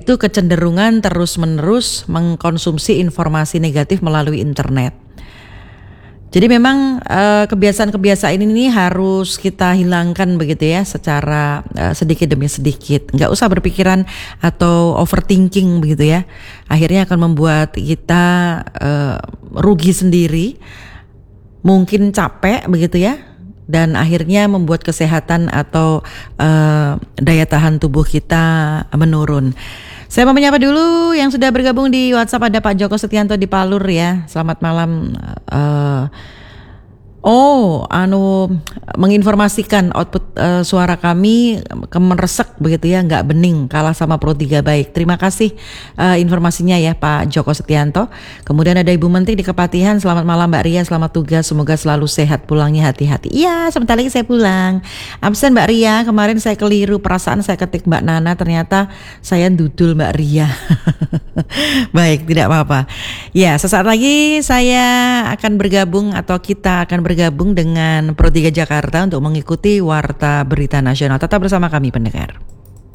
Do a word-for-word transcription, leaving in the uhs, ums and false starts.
yaitu kecenderungan terus-menerus mengkonsumsi informasi negatif melalui internet. Jadi memang uh, kebiasaan-kebiasaan ini harus kita hilangkan begitu ya, secara uh, sedikit demi sedikit. Nggak usah berpikiran atau overthinking begitu ya. Akhirnya akan membuat kita uh, rugi sendiri, mungkin capek begitu ya, dan akhirnya membuat kesehatan atau uh, daya tahan tubuh kita menurun. Saya mau menyapa dulu yang sudah bergabung di WhatsApp. Ada Pak Joko Setianto di Palur ya. Selamat malam. Uh, oh, anu menginformasikan output uh, suara kami kemeresek begitu ya, nggak bening, kalah sama Pro tiga baik. Terima kasih uh, informasinya ya Pak Joko Setianto. Kemudian ada Ibu Menteri di Kepatihan. Selamat malam Mbak Ria, selamat tugas, semoga selalu sehat, pulangnya hati-hati. Iya, sebentar lagi saya pulang. Absen Mbak Ria, kemarin saya keliru, perasaan saya ketik Mbak Nana, ternyata saya dudul Mbak Ria. Baik, tidak apa-apa. Ya, sesaat lagi saya akan bergabung atau kita akan bergabung dengan Pro tiga Jakarta untuk mengikuti Warta Berita Nasional. Tetap bersama kami pendengar.